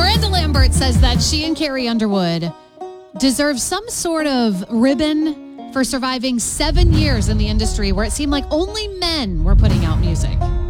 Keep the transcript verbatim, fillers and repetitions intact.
Miranda Lambert says that she and Carrie Underwood deserve some sort of ribbon for surviving seven years in the industry where it seemed like only men were putting out music.